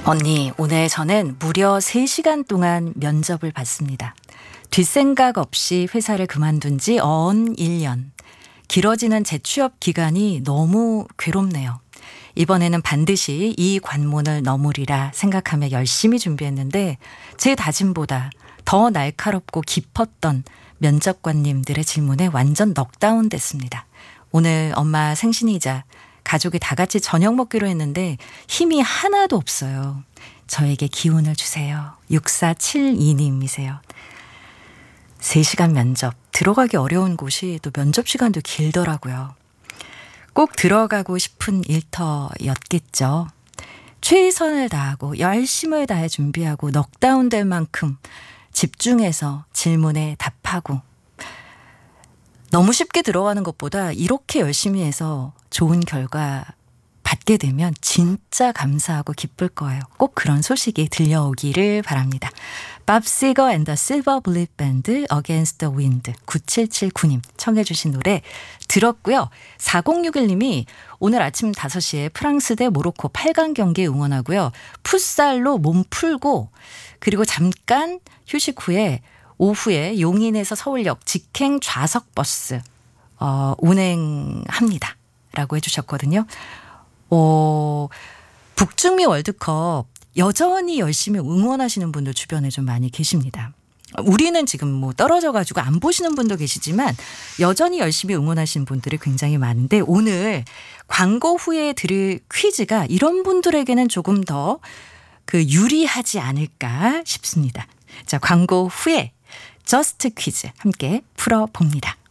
언니, 오늘 저는 무려 3시간 동안 면접을 봤습니다. 뒷생각 없이 회사를 그만둔 지 언 1년. 길어지는 재취업 기간이 너무 괴롭네요. 이번에는 반드시 이 관문을 넘으리라 생각하며 열심히 준비했는데 제 다짐보다 더 날카롭고 깊었던 면접관님들의 질문에 완전 넉다운 됐습니다. 오늘 엄마 생신이자 가족이 다 같이 저녁 먹기로 했는데 힘이 하나도 없어요. 저에게 기운을 주세요. 6472님이세요. 3시간 면접. 들어가기 어려운 곳이 또 면접 시간도 길더라고요. 꼭 들어가고 싶은 일터였겠죠. 최선을 다하고 열심을 다해 준비하고 넉다운 될 만큼 집중해서 질문에 답하고 너무 쉽게 들어가는 것보다 이렇게 열심히 해서 좋은 결과 받게 되면 진짜 감사하고 기쁠 거예요. 꼭 그런 소식이 들려오기를 바랍니다. 밥 시거 앤 더 실버 블립 밴드 Against the Wind 9779님 청해 주신 노래 들었고요. 4061님이 오늘 아침 5시에 프랑스 대 모로코 8강 경기 응원하고요. 풋살로 몸 풀고 그리고 잠깐 휴식 후에 오후에 용인에서 서울역 직행 좌석 버스 운행합니다. 라고 해주셨거든요. 북중미 월드컵 여전히 열심히 응원하시는 분들 주변에 좀 많이 계십니다. 우리는 지금 뭐 떨어져가지고 안 보시는 분도 계시지만 여전히 열심히 응원하시는 분들이 굉장히 많은데 오늘 광고 후에 들을 퀴즈가 이런 분들에게는 조금 더 유리하지 않을까 싶습니다. 자, 광고 후에 저스트 퀴즈 함께 풀어봅니다.